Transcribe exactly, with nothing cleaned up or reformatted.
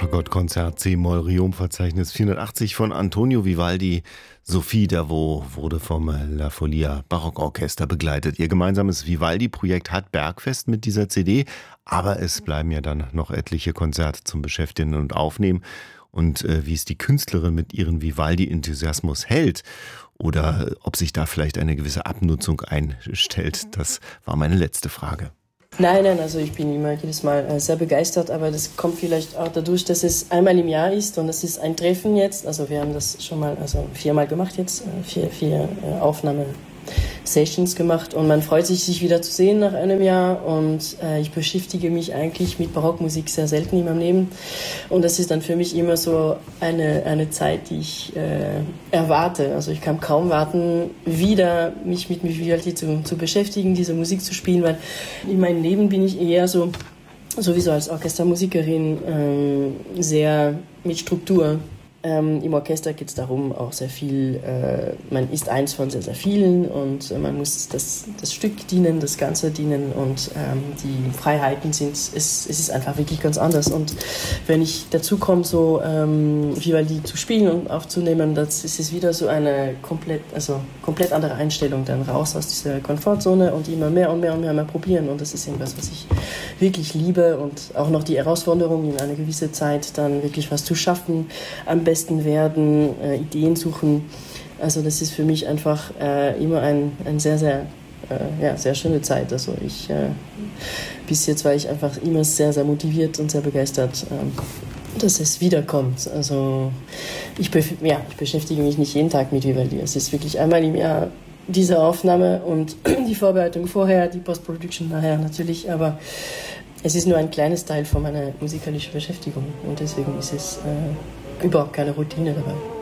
Fagottkonzert C-Moll Riom-Verzeichnis vierhundertachtzig von Antonio Vivaldi. Sophie Davot wurde vom La Folia Barockorchester begleitet. Ihr gemeinsames Vivaldi-Projekt hat Bergfest mit dieser C D, aber es bleiben ja dann noch etliche Konzerte zum Beschäftigen und Aufnehmen. Und äh, wie es die Künstlerin mit ihrem Vivaldi-Enthusiasmus hält oder ob sich da vielleicht eine gewisse Abnutzung einstellt, das war meine letzte Frage. Nein, nein, also ich bin immer jedes Mal äh, sehr begeistert, aber das kommt vielleicht auch dadurch, dass es einmal im Jahr ist und es ist ein Treffen jetzt. Also wir haben das schon mal, also viermal gemacht jetzt, äh, vier, vier äh, Aufnahme-Sessions gemacht und man freut sich, sich wieder zu sehen nach einem Jahr und äh, ich beschäftige mich eigentlich mit Barockmusik sehr selten in meinem Leben und das ist dann für mich immer so eine, eine Zeit, die ich äh, erwarte. Also ich kann kaum warten, wieder mich mit Vivaldi zu, zu beschäftigen, diese Musik zu spielen, weil in meinem Leben bin ich eher so, sowieso als Orchestermusikerin, ähm, sehr mit Struktur. Ähm, Im Orchester geht es darum, auch sehr viel, äh, man ist eins von sehr, sehr vielen und äh, man muss das, das Stück dienen, das Ganze dienen und ähm, die Freiheiten sind, es, es ist einfach wirklich ganz anders. Und wenn ich dazu komme, so ähm, Vivaldi zu spielen und aufzunehmen, das ist es wieder so eine komplett, also komplett andere Einstellung, dann raus aus dieser Komfortzone und immer mehr und mehr und mehr mal probieren. Und das ist irgendwas, was ich wirklich liebe und auch noch die Herausforderung, in einer gewissen Zeit dann wirklich was zu schaffen, am besten werden, äh, Ideen suchen. Also das ist für mich einfach äh, immer ein, ein sehr, sehr, äh, ja, sehr schöne Zeit. Also ich, äh, bis jetzt war ich einfach immer sehr, sehr motiviert und sehr begeistert, äh, dass es wiederkommt. Also ich, bef- ja, ich beschäftige mich nicht jeden Tag mit Vivaldi. Es ist wirklich einmal im Jahr diese Aufnahme und die Vorbereitung vorher, die Post-Production nachher natürlich, aber es ist nur ein kleines Teil von meiner musikalischen Beschäftigung und deswegen ist es äh, überhaupt keine Routine dabei.